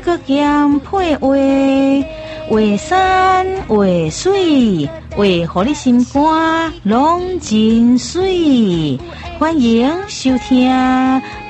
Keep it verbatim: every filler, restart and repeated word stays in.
搁兼配画，画山画水，画互你心肝拢真水。欢迎收听